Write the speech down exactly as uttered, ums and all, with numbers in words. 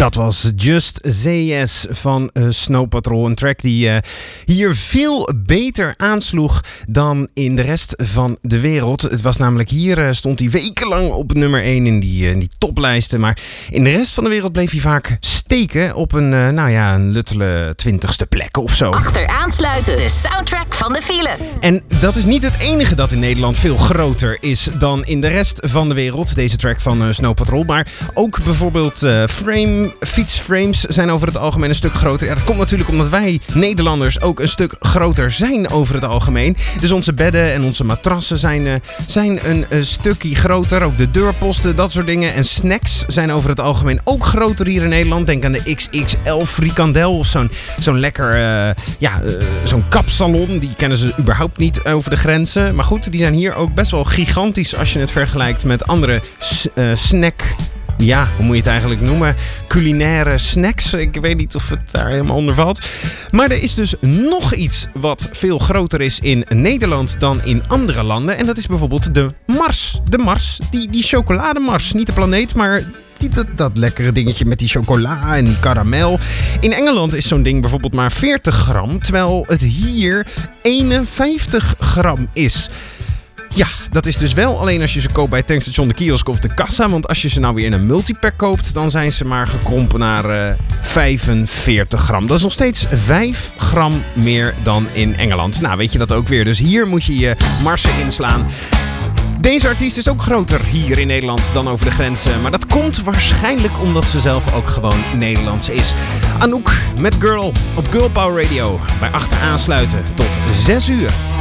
Dat was Just Say Yes van uh, Snow Patrol. Een track die uh, hier veel beter aansloeg dan in de rest van de wereld. Het was namelijk hier, uh, stond hij wekenlang op nummer één in die, uh, in die toplijsten. Maar in de rest van de wereld bleef hij vaak steken op een, uh, nou ja, een luttele twintigste plek of zo. Achteraansluiten, de soundtrack van de file. En dat is niet het enige dat in Nederland veel groter is dan in de rest van de wereld. Deze track van uh, Snow Patrol. Maar ook bijvoorbeeld uh, frame, fietsframes zijn over het algemeen een stuk groter. Ja, dat komt natuurlijk omdat wij Nederlanders ook een stuk groter zijn over het algemeen. Dus onze bedden en onze matrassen zijn, uh, zijn een uh, stukje groter. Ook de deurposten, dat soort dingen. En snacks zijn over het algemeen ook groter hier in Nederland. Denk aan de X X L frikandel of zo'n, zo'n lekker, uh, ja, uh, zo'n kapsalon. Die kennen ze überhaupt niet over de grenzen. Maar goed, die zijn hier ook best wel gigantisch als je het vergelijkt met andere s- uh, snack... Ja, hoe moet je het eigenlijk noemen? Culinaire snacks. Ik weet niet of het daar helemaal onder valt. Maar er is dus nog iets wat veel groter is in Nederland dan in andere landen. En dat is bijvoorbeeld de Mars. De Mars, die, die chocolademars. Niet de planeet, maar... Dat, dat lekkere dingetje met die chocola en die karamel. In Engeland is zo'n ding bijvoorbeeld maar veertig gram, terwijl het hier eenenvijftig gram is. Ja, dat is dus wel alleen als je ze koopt bij het tankstation, de kiosk of de kassa. Want als je ze nou weer in een multipack koopt, dan zijn ze maar gekrompen naar uh, vijfenveertig gram. Dat is nog steeds vijf gram meer dan in Engeland. Nou, weet je dat ook weer. Dus hier moet je je marsen inslaan. Deze artiest is ook groter hier in Nederland dan over de grenzen. Maar dat komt waarschijnlijk omdat ze zelf ook gewoon Nederlands is. Anouk met Girl op Girl Power Radio. Bij Achteraansluiten tot zes uur.